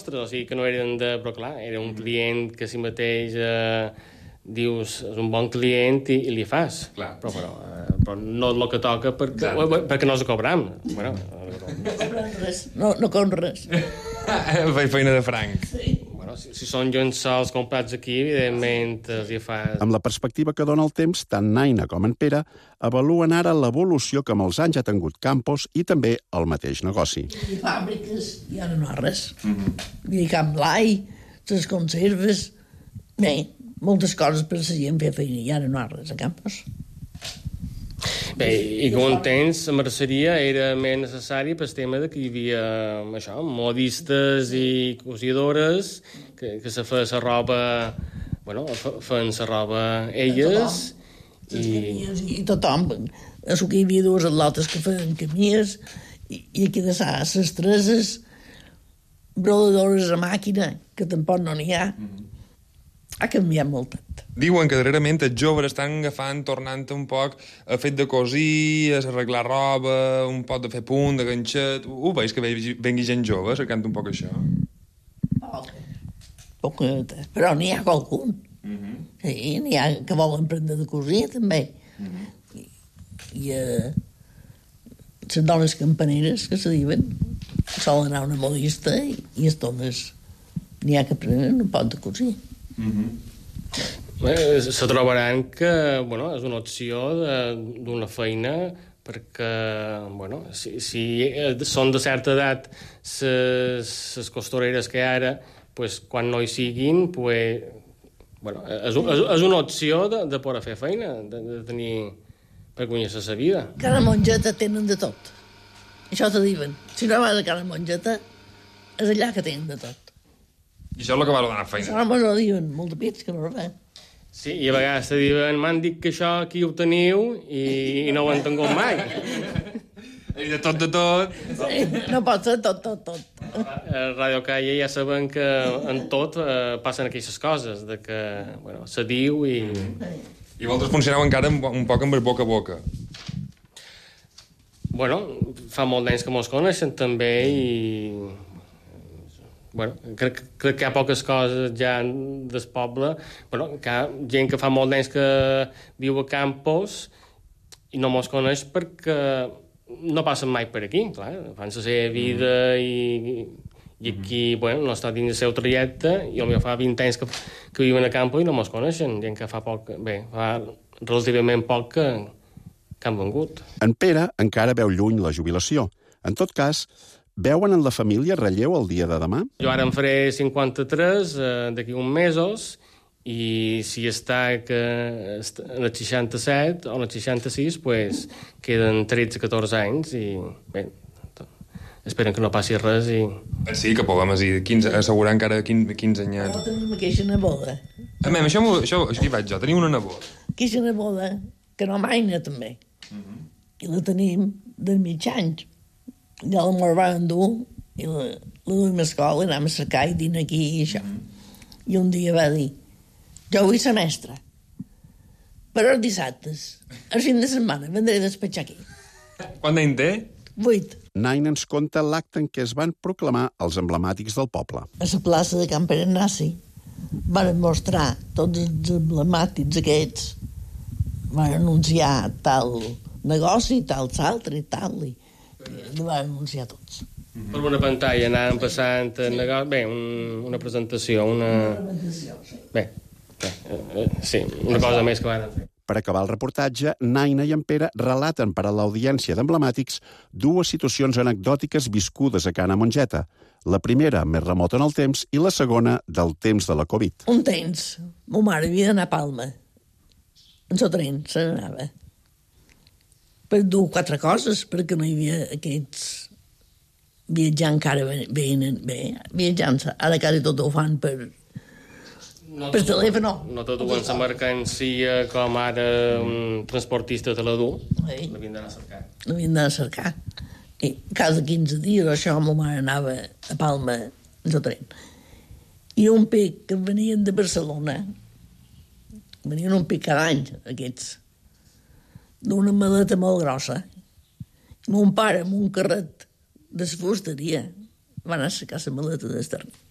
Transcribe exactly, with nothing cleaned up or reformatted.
nostres, o sigui que no eren de... Però clar, era un client que si mateix eh, dius és un bon client i, i li fas. Clar. Però, però, eh, però no és el que toca perquè, Exacte. perquè no els cobram. Bueno, No cobren res, no, no cobren res. Faig feina de franc. Sí. bueno, si, si són llençols comprats aquí, evidentment els hi fas... Amb la perspectiva que dona el temps, tant Naina com en Pere avaluen ara l'evolució que amb els anys ha tingut Campos i també el mateix negoci. I fàbriques, i ara no hi ha res. Mm-hmm. I cap blai, les conserves... Bé, moltes coses per la gent fer feina, i ara no hi ha res a Campos. Bé, i que un temps la merceria era més necessari pel tema de que hi havia això, modistes i cosidores que, que se feia la roba, bueno, feien la roba elles i... I tothom, a que hi havia dues atlotes que feien camies i, i aquí de les treses brodadores a màquina, que tampoc no n'hi ha. Mm-hmm. Ha canviat molt. Diuen que darrerament els joves estan agafant, tornant un poc a fet de cosir, a arreglar roba, un poc de fer punt, de ganxet... Ho veus que vengui gent jove cercant un poc això? Poc. Poc, però n'hi ha qualcun. Mm-hmm. Sí, n'hi ha que volen aprendre de cosir, també. Mm-hmm. I, i uh, les dones campaneres que se diuen solen anar a una modista i, i les dones n'hi ha que aprenen un poc de cosir. Mm-hmm. Bé, se trobaran que bueno, és una opció d'una feina perquè bueno, si, si són de certa edat les costureres que ara pues, quan no hi siguin pues, bueno, és, és, és una opció de, de poder fer feina, de, de tenir per guanyar-se la vida. Cada mongeta tenen de tot. Això te diuen. Si no vas a cada mongeta, és allà que tenen de tot. I això és el que va donar feina. Això no m'ho diuen, molt de pits que no ho fan. Sí, i a vegades te diuen, m'han dit que això aquí ho teniu i, i no ho han tingut mai. I de tot, de tot. Sí, no pot ser tot, tot, tot. A Radio Calle ja sabem que en tot eh, passen aquestes coses, de que bueno, se diu i... I vosaltres funcioneu encara un poc amb el boca a boca. Bueno, fa molt d'anys que mos coneixen també i... Bueno, crec, crec que hi ha poques coses ja del poble. Bueno, que hi ha gent que fa molt d'anys que viu a Campos i no mos coneix perquè no passen mai per aquí, clar. Fan la seva vida i, i aquí, bueno, no està dins el seu trajecte i potser fa vint anys que, que viuen a Campos i no mos coneixen. Gent que fa poc, bé, fa relativament poc que, que han vengut. En Pere encara veu lluny la jubilació. En tot cas, veuen en la família relleu el dia de demà? Jo ara en faré cinquanta-tres eh, d'aquí uns mesos i si està que en el seixanta-set o en el seixanta-sis pues, queden tretze o catorze anys i bé, esperen que no passi res i... Sí, que puguem quinze, assegurar encara quinze, quinze anyets. Jo tenim aquesta neboda. A mi, això, això, això hi vaig jo, teniu una neboda. Aquesta neboda, que no maina també. Uh-huh. I la tenim de mig anys. Ja la mos va endur i la, la duim a escola i anàvem a cercar i dina aquí i això. Mm-hmm. I un dia va dir, jo vull ser mestra, però els dissabtes, el fin de setmana, vendré a despatxar aquí. Quant d'any té? Vuit. Naina ens conta l'acte en què es van proclamar els emblemàtics del poble. A la plaça de Can Pere Naci van mostrar tots els emblemàtics aquests, van anunciar tal negoci, tal l'altre i tal, i ho van anunciar tots. Per una pantalla anàvem passant el negoci, bé, un, una presentació, una... Una presentació, sí. Bé, bé eh, sí, una cosa més que van fer. Per acabar el reportatge, Naina i en Pere relaten per a l'audiència d'emblemàtics dues situacions anecdòtiques viscudes a Cana Mongeta. La primera, més remota en el temps, i la segona, del temps de la Covid. Un temps, ma mare havia d'anar a Palma. En el tren se n'anava. Per dur quatre coses, perquè no hi havia aquests viatjant que ara venen bé, viatjant, ara quasi tot ho fan per, no per telèfon. No tot duen la mercancia com ara un transportista te la du, Sí. l'havien d'anar a cercar. L'havien d'anar a cercar. I cada quinze dies això ma mare anava a Palma en el tren. I un pic que venien de Barcelona, venien un pic cada any, aquests, d'una maleta molt grossa. Mon pare, amb un carret de fusteria, va anar a cercar la maleta d'Estern.